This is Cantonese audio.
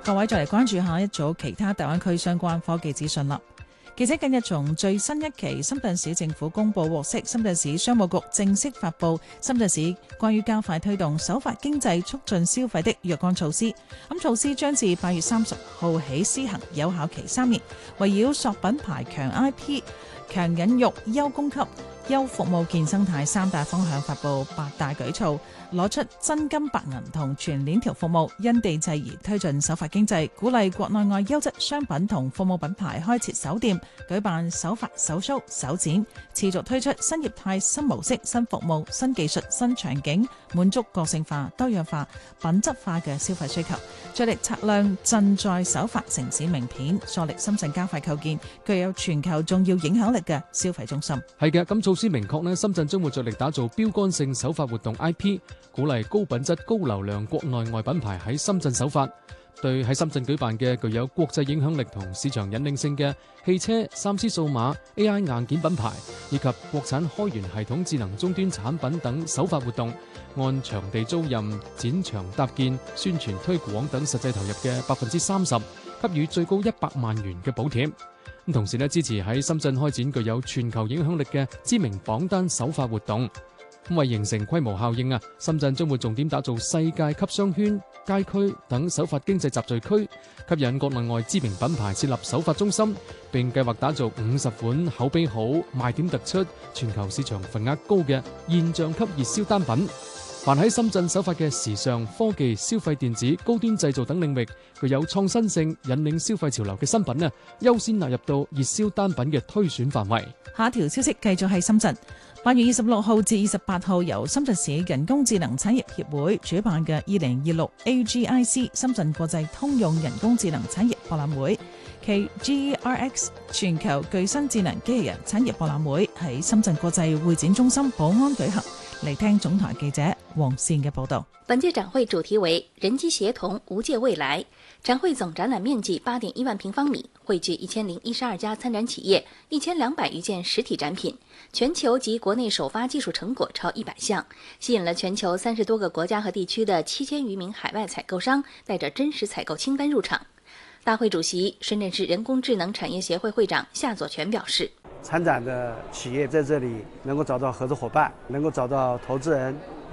各位再嚟關注下一組其他大灣區相關科技資訊啦。記者近日從最新一期深圳市政府公佈獲悉，深圳市商務局正式發布深圳市關於加快推動守法經濟促進消費的若干措施。措施將自8月30號起施行，有效期3年，圍繞塑品牌、強 IP、強引育、優供給、優服務健生態3大方向發布8大舉措，攞出真金白銀同全鏈條服務，因地制宜推進守法經濟，鼓勵國內外優質商品同服務品牌開設首店，舉辦守法首 show 首展，持續推出新業態、新模式、新服務、新技術、新場景，滿足個性化、多樣化、品質化嘅消費需求，着力擦亮鎮在守法城市名片，助力深圳加快構建具有全球重要影響力嘅消費中心。 係嘅，咁措施明確呢，深圳將會着力打造標杆性守法活動 IP， 鼓勵高品質、高流量國內外品牌喺深圳守法。對喺深圳舉辦嘅具有國際影響力同市場引領性嘅汽車、3C 數碼、AI 硬件品牌，以及國產開源系統智能終端產品等守法活動，按場地租賃、展場搭建、宣傳推廣等實際投入嘅30%，給予最高100萬元嘅補貼。同時支持喺深圳開展具有全球影響力嘅知名榜單守法活動。為形成規模效應，深圳將會重點打造世界級商圈、街區等守法經濟集聚區，吸引國內外知名品牌設立守法中心，並計劃打造50款口碑好、賣點突出、全球市場份額高嘅現象級熱銷單品。凡喺深圳守法嘅時尚、科技、消費電子、高端製造等領域具有創新性、引領消費潮流嘅新品優先納入到熱銷單品嘅推選範圍。 下一條消息繼續喺深圳。8月26號至28號由深圳市人工智能產業協會主辦嘅2026 AGIC 深圳國際通用人工智能產業博覽會暨 GERX 全球具身智能機器人產業博覽會喺深圳國際會展中心寶安舉行。嚟聽總台記者黃善嘅報道。 本屆展會主題為人機協同無界未來。展會總展覽面積8.1萬平方米，匯聚1012家參展企業，1200餘件實體展品，全球及國內首發技術成果超100項，吸引了全球30多個國家和地區的7000餘名海外採購商，帶着真實採購清單入場。大會主席、深圳市人工智能產業協會會長夏佐全表示， 參展的企業在這裡能夠找到合作夥伴，能夠找到投資人，